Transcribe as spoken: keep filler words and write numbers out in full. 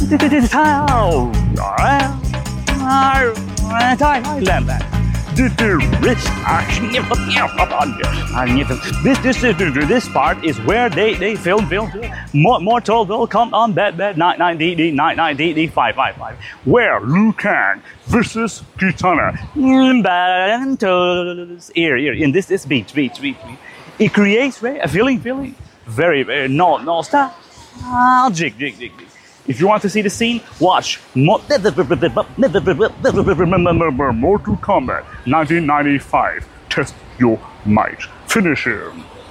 Thailand. This this this this part is where they they film film Mortal Welcome on Bad Bad nine nine D D nine nine D D five five five, where Liu Kang versus Kitana. Here here in this this beat beat beat beat. It creates a feeling feeling very very no nostalgic. Jig jig jig. If you want to see the scene, watch Mortal Kombat nineteen ninety-five. Test your might. Finish him.